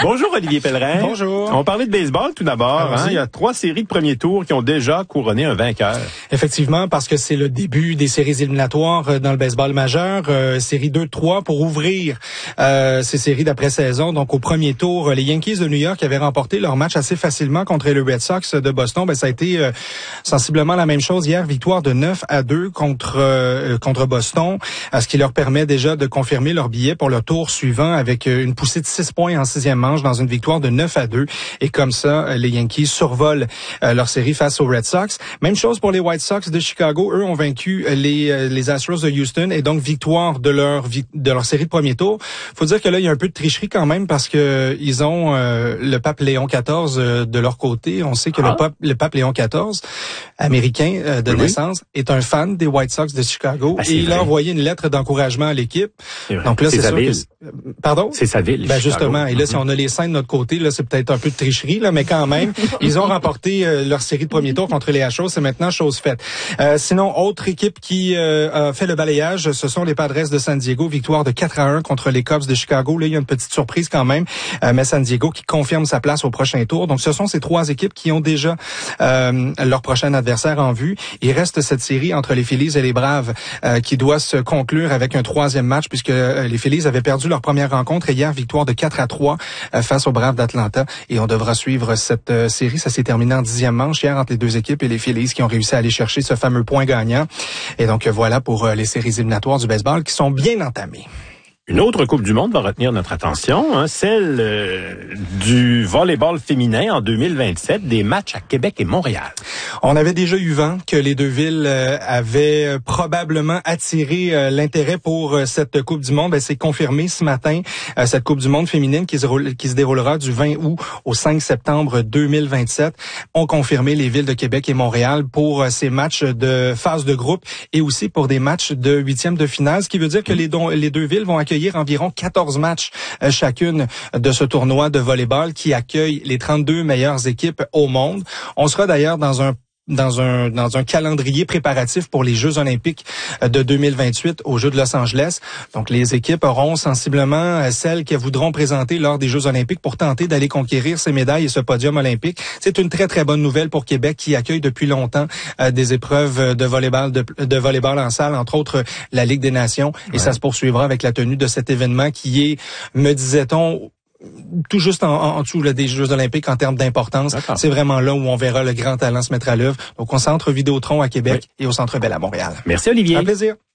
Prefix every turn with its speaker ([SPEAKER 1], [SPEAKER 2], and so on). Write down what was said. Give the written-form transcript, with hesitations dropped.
[SPEAKER 1] Bonjour Olivier Pellerin.
[SPEAKER 2] Bonjour.
[SPEAKER 1] On parlait de baseball tout d'abord. Il y a 3 séries de premier tour qui ont déjà couronné un vainqueur.
[SPEAKER 2] Effectivement, parce que c'est le début des séries éliminatoires dans le baseball majeur. Série 2-3 pour ouvrir ces séries d'après-saison. Donc au premier tour, les Yankees de New York avaient remporté leur match assez facilement contre les Red Sox de Boston. Ça a été sensiblement la même chose hier. Victoire de 9-2 contre Boston, ce qui leur permet déjà de confirmer leur billet pour le tour suivant avec une poussée de 6 points en 6e manche dans une victoire de 9-2. Et comme ça, les Yankees survolent leur série face aux Red Sox. Même chose pour les White Sox de Chicago. Eux ont vaincu les Astros de Houston et donc victoire de leur série de premier tour. Faut dire que là, il y a un peu de tricherie quand même parce que ils ont le pape Léon XIV de leur côté. On sait que le pape Léon XIV, américain de naissance, est un fan des White Sox de Chicago et il a envoyé une lettre d'encouragement à l'équipe. Donc là, c'est sûr que... Pardon?
[SPEAKER 1] C'est sa ville.
[SPEAKER 2] Justement. Et là, si on a les scènes de notre côté, là, c'est peut-être un peu de tricherie, là, mais quand même, ils ont remporté leur série de premier tour contre les Astros. C'est maintenant chose faite. Sinon, autre équipe qui a fait le balayage, ce sont les Padres de San Diego. Victoire de 4-1 contre les Cubs de Chicago. Là, il y a une petite surprise quand même, mais San Diego qui confirme sa place au prochain tour. Donc, ce sont ces 3 équipes qui ont déjà leur prochain adversaire en vue. Il reste cette série entre les Phillies et les Braves qui doit se conclure avec un 3e match puisque les Phillies avaient perdu leur première rencontre et hier, victoire de 4-3 face aux Braves d'Atlanta. Et on devra suivre cette série. Ça s'est terminé en 10e manche hier entre les 2 équipes et les Phillies qui ont réussi à aller chercher ce fameux point gagnant. Et donc voilà pour les séries éliminatoires du baseball qui sont bien entamées.
[SPEAKER 1] Une autre Coupe du Monde va retenir notre attention, celle du volleyball féminin en 2027, des matchs à Québec et Montréal.
[SPEAKER 2] On avait déjà eu vent que les deux villes avaient probablement attiré l'intérêt pour cette Coupe du Monde. C'est confirmé ce matin, cette Coupe du Monde féminine qui se déroulera du 20 août au 5 septembre 2027. Ont confirmé les villes de Québec et Montréal pour ces matchs de phase de groupe et aussi pour des matchs de 8e de finale, ce qui veut dire que les deux villes vont accueillir environ 14 matchs chacune de ce tournoi de volleyball qui accueille les 32 meilleures équipes au monde. On sera d'ailleurs dans un calendrier préparatif pour les Jeux olympiques de 2028 aux Jeux de Los Angeles. Donc, les équipes auront sensiblement celles qu'elles voudront présenter lors des Jeux olympiques pour tenter d'aller conquérir ces médailles et ce podium olympique. C'est une très, très bonne nouvelle pour Québec qui accueille depuis longtemps des épreuves de volleyball en salle, entre autres la Ligue des Nations. Et ça se poursuivra avec la tenue de cet événement qui est, me disait-on, tout juste en dessous des Jeux olympiques en termes d'importance. D'accord. C'est vraiment là où on verra le grand talent se mettre à l'œuvre. Donc, au Centre Vidéotron à Québec et au Centre Bell à Montréal.
[SPEAKER 1] Merci Olivier.
[SPEAKER 2] Un plaisir.